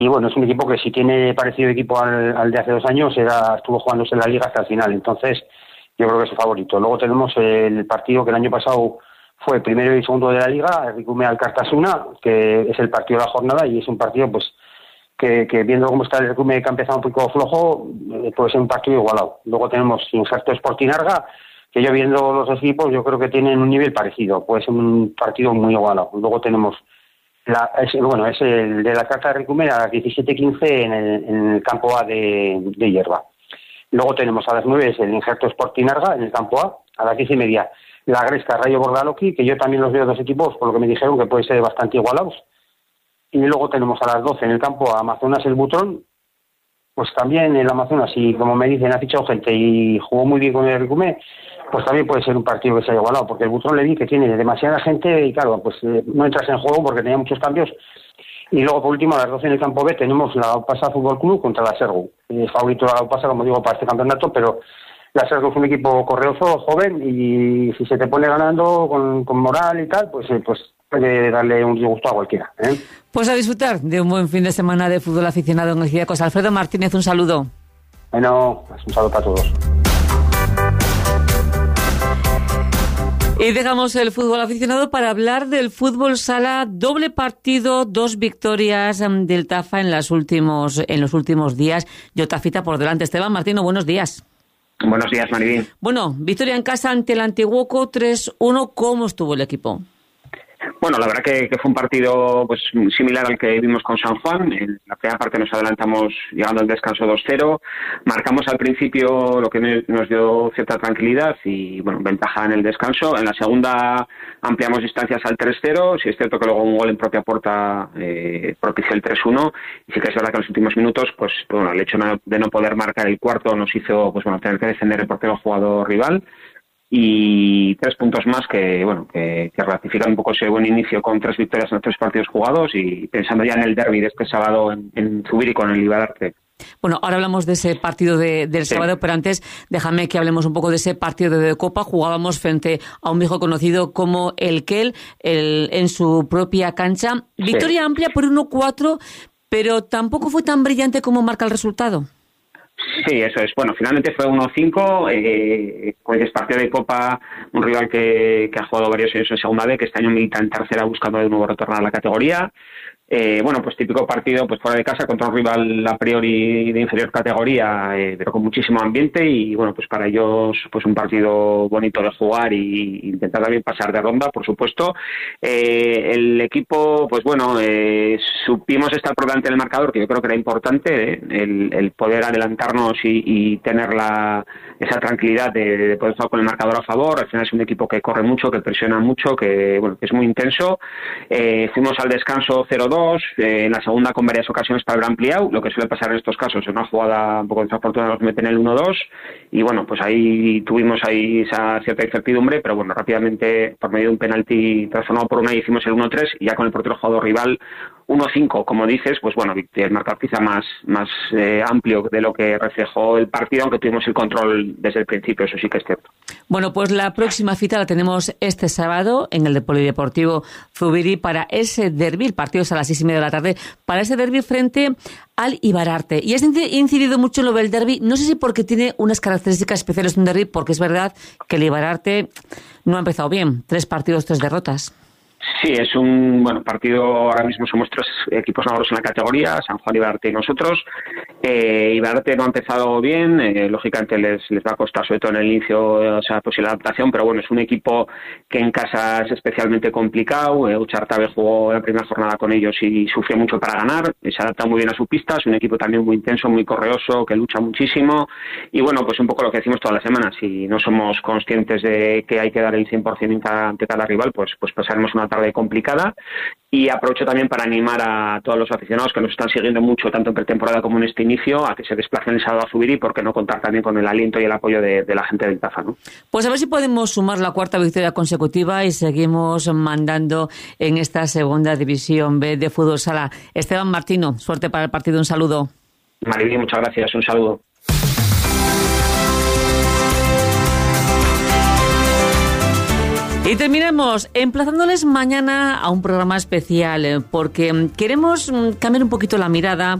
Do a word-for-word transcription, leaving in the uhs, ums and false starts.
y bueno, es un equipo que si tiene parecido equipo al, al de hace dos años, era, estuvo jugándose en la Liga hasta el final, entonces yo creo que es su favorito. Luego tenemos el partido que el año pasado fue el primero y segundo de la Liga, el Ricume al Cartasuna, que es el partido de la jornada, y es un partido pues que, que viendo cómo está el Ricume, que ha empezado un poco flojo, eh, puede ser un partido igualado. Luego tenemos Injerto Sporting Arga, que yo viendo los equipos, yo creo que tienen un nivel parecido, puede ser un partido muy igualado. Luego tenemos, la, es, bueno, es el de la Carta de Ricume a las diecisiete quince en el, en el campo A de, de Hierba. Luego tenemos a las nueve es el Injerto Sporting Arga en el campo A, a las diez y media la Gresca Rayo Bordaloqui, que yo también los veo dos equipos, por lo que me dijeron que puede ser bastante igualados. Y luego tenemos a las doce en el campo a Amazonas el Butrón, pues también el Amazonas, y como me dicen, ha fichado gente y jugó muy bien con el Ricume, pues también puede ser un partido que se haya igualado, porque el Butrón le di que tiene demasiada gente y claro, pues eh, no entras en juego porque tenía muchos cambios. Y luego, por último, a las doce en el campo B tenemos la Aupasa Fútbol Club contra la Sergu. Es favorito la Aupasa, como digo, para este campeonato, pero la Sergu es un equipo correoso, joven, y si se te pone ganando con, con moral y tal, pues, eh, pues puede darle un disgusto a cualquiera, ¿eh? Pues a disfrutar de un buen fin de semana de fútbol aficionado en el Cidecos. Alfredo Martínez, un saludo. Bueno, pues un saludo para todos. Y dejamos el fútbol aficionado para hablar del fútbol sala. Doble partido, dos victorias del Tafa en, las últimos, en los últimos días. Yotafita por delante. Esteban Martino, buenos días. Buenos días, Maribel. Bueno, victoria en casa ante el Antiguoco tres uno. ¿Cómo estuvo el equipo? Bueno, la verdad que, que fue un partido pues similar al que vimos con San Juan. En la primera parte nos adelantamos llegando al descanso dos cero. Marcamos al principio lo que nos dio cierta tranquilidad y bueno, ventaja en el descanso. En la segunda ampliamos distancias al tres cero. Sí es cierto que luego un gol en propia puerta eh, propició el tres uno. Y sí que es verdad que en los últimos minutos, pues bueno, el hecho de no poder marcar el cuarto nos hizo pues bueno tener que defender el portero jugador rival. Y tres puntos más que bueno que, que ratifican un poco ese buen inicio con tres victorias en los tres partidos jugados y pensando ya en el derbi de este sábado en, en Zubiri con el Ibararte. Bueno, ahora hablamos de ese partido de, del sí. sábado, pero antes déjame que hablemos un poco de ese partido de Copa. Jugábamos frente a un viejo conocido como el Kel el, en su propia cancha. Victoria sí. amplia por uno cuatro, pero tampoco fue tan brillante como marca el resultado. Sí, eso es. Bueno, finalmente fue uno cinco, eh, pues partido de Copa, un rival que, que ha jugado varios años en Segunda B, que este año milita en tercera buscando de nuevo retornar a la categoría. Eh, bueno, pues típico partido pues fuera de casa contra un rival a priori de inferior categoría, eh, pero con muchísimo ambiente y bueno, pues para ellos pues un partido bonito de jugar y intentar también pasar de ronda, por supuesto. Eh, el equipo, pues bueno, eh, supimos estar por delante del marcador, que yo creo que era importante, eh, el, el poder adelantarnos y, y tener la, esa tranquilidad de, de poder jugar con el marcador a favor. Al final es un equipo que corre mucho, que presiona mucho, que bueno, que es muy intenso. Eh, fuimos al descanso cero dos. Eh, en la segunda con varias ocasiones para haber ampliado, lo que suele pasar en estos casos, en una jugada un poco desafortunada nos meten el uno dos y bueno, pues ahí tuvimos ahí esa cierta incertidumbre, pero bueno, rápidamente por medio de un penalti transformado por una hicimos el uno tres y ya con el portero jugador rival uno cinco, como dices, pues bueno, el marcador quizá más, más eh, amplio de lo que reflejó el partido, aunque tuvimos el control desde el principio, eso sí que es cierto. Bueno, pues la próxima cita la tenemos este sábado en el Polideportivo Zubiri para ese derbi, el partido es a las seis y media de la tarde, para ese derbi frente al Ibararte. Y has incidido mucho en lo del derbi, no sé si porque tiene unas características especiales de un derbi, porque es verdad que el Ibararte no ha empezado bien, tres partidos, tres derrotas. Sí, es un bueno partido. Ahora mismo somos tres equipos navarros en la categoría, San Juan, Ibararte y nosotros. Eh, Ibararte no ha empezado bien, eh, lógicamente les, les va a costar sobre todo en el inicio o sea, pues, la adaptación, pero bueno, es un equipo que en casa es especialmente complicado. Eh, Uchartabe jugó la primera jornada con ellos y sufrió mucho para ganar, se adapta muy bien a su pista, es un equipo también muy intenso, muy correoso, que lucha muchísimo y bueno, pues un poco lo que decimos todas las semanas, si no somos conscientes de que hay que dar el cien por ciento ante cada rival, pues, pues pasaremos una tarde complicada. Y aprovecho también para animar a todos los aficionados que nos están siguiendo mucho, tanto en pretemporada como en este inicio, a que se desplacen el sábado a Zubiri, porque no contar también con el aliento y el apoyo de, de la gente del Tafa, ¿no? Pues a ver si podemos sumar la cuarta victoria consecutiva y seguimos mandando en esta segunda división B de fútbol sala. Esteban Martino, suerte para el partido, un saludo. Maribel, muchas gracias, un saludo. Y terminamos emplazándoles mañana a un programa especial, porque queremos cambiar un poquito la mirada